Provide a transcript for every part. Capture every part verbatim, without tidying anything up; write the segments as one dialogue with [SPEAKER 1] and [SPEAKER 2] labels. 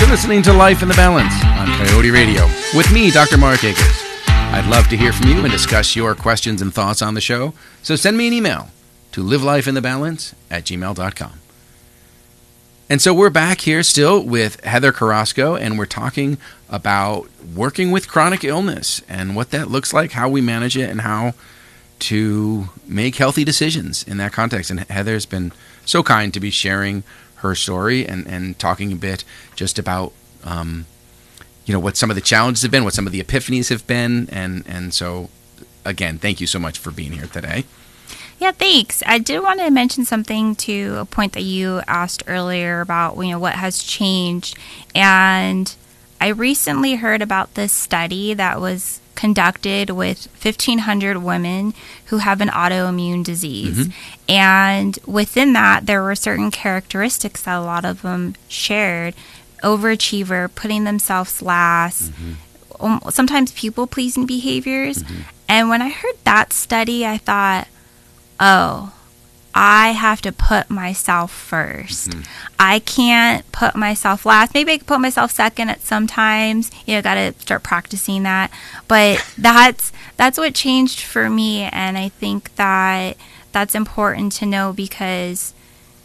[SPEAKER 1] You're listening to Life in the Balance on Coyote Radio with me, Doctor Mark Akers. I'd love to hear from you and discuss your questions and thoughts on the show, so send me an email to livelifeinthebalance at gmail dot com. And so we're back here still with Heather Carrasco, and we're talking about working with chronic illness and what that looks like, how we manage it, and how to make healthy decisions in that context. And Heather's been so kind to be sharing her story and, and talking a bit just about, um, you know, what some of the challenges have been, what some of the epiphanies have been. And, and so, again, thank you so much for being here today.
[SPEAKER 2] Yeah, thanks. I did want to mention something to a point that you asked earlier about, you know, what has changed. And I recently heard about this study that was conducted with fifteen hundred women who have an autoimmune disease. Mm-hmm. And within that, there were certain characteristics that a lot of them shared. Overachiever, putting themselves last, mm-hmm. um, sometimes people-pleasing behaviors. Mm-hmm. And when I heard that study, I thought, oh, I have to put myself first. Mm-hmm. I can't put myself last. Maybe I could put myself second at some times. You know, got to start practicing that. But that's that's what changed for me, and I think that that's important to know because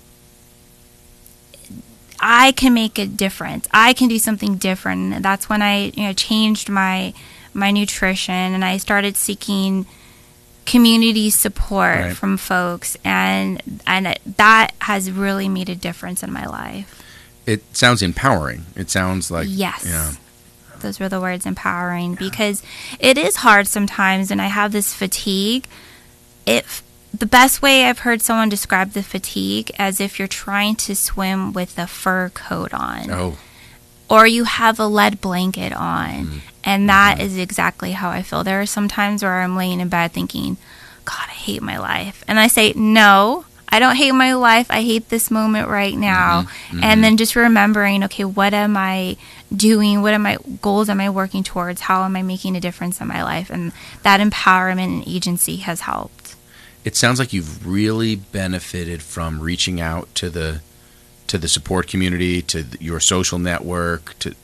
[SPEAKER 2] I can make a difference. I can do something different. And that's when I, you know, changed my my nutrition, and I started seeking community support right. from folks, and and that has really made a difference in my life.
[SPEAKER 1] It sounds empowering. It sounds like
[SPEAKER 2] yes,
[SPEAKER 1] yeah.
[SPEAKER 2] Those were the words, empowering, yeah. Because it is hard sometimes, and I have this fatigue. It the best way I've heard someone describe the fatigue as if you're trying to swim with a fur coat on.
[SPEAKER 1] Oh.
[SPEAKER 2] Or you have a lead blanket on. Mm-hmm. And that mm-hmm. is exactly how I feel. There are some times where I'm laying in bed thinking, God, I hate my life. And I say, no, I don't hate my life. I hate this moment right now. Mm-hmm. And then just remembering, okay, what am I doing? What are my goals am I working towards? How am I making a difference in my life? And that empowerment and agency has helped.
[SPEAKER 1] It sounds like you've really benefited from reaching out to the to the support community, to your social network, to